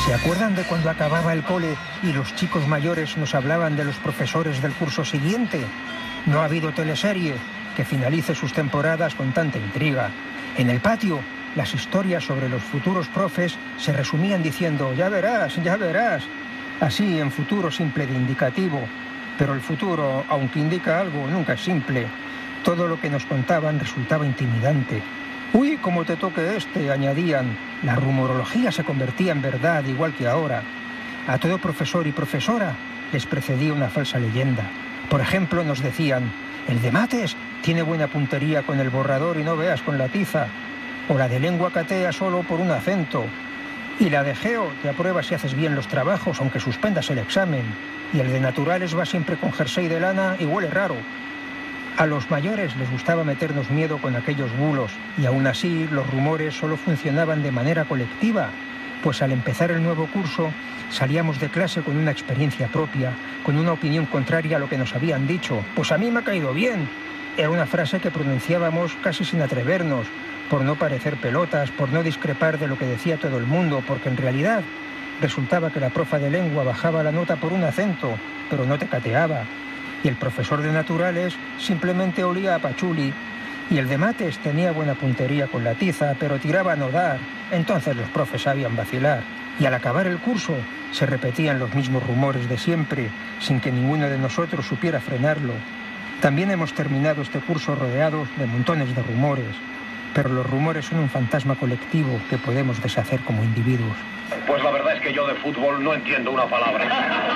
¿Se acuerdan de cuando acababa el cole y los chicos mayores nos hablaban de los profesores del curso siguiente? No ha habido teleserie que finalice sus temporadas con tanta intriga. En el patio, las historias sobre los futuros profes se resumían diciendo «ya verás, ya verás», así en futuro simple de indicativo. Pero el futuro, aunque indica algo, nunca es simple. Todo lo que nos contaban resultaba intimidante. «Uy, cómo te toque este», añadían. La rumorología se convertía en verdad, igual que ahora. A todo profesor y profesora les precedía una falsa leyenda. Por ejemplo, nos decían «el de mates tiene buena puntería con el borrador y no veas con la tiza», o la de lengua catea solo por un acento, y la de geo te aprueba si haces bien los trabajos aunque suspendas el examen, y el de naturales va siempre con jersey de lana y huele raro. A los mayores les gustaba meternos miedo con aquellos bulos, y aún así los rumores solo funcionaban de manera colectiva, pues al empezar el nuevo curso salíamos de clase con una experiencia propia, con una opinión contraria a lo que nos habían dicho. «Pues a mí me ha caído bien». Era una frase que pronunciábamos casi sin atrevernos, por no parecer pelotas, por no discrepar de lo que decía todo el mundo, porque en realidad resultaba que la profa de lengua bajaba la nota por un acento, pero no te cateaba, y el profesor de naturales simplemente olía a pachuli, y el de mates tenía buena puntería con la tiza, pero tiraba a no dar. Entonces los profes sabían vacilar, y al acabar el curso se repetían los mismos rumores de siempre, sin que ninguno de nosotros supiera frenarlo. También hemos terminado este curso rodeados de montones de rumores, pero los rumores son un fantasma colectivo que podemos deshacer como individuos. Pues la verdad es que yo de fútbol no entiendo una palabra.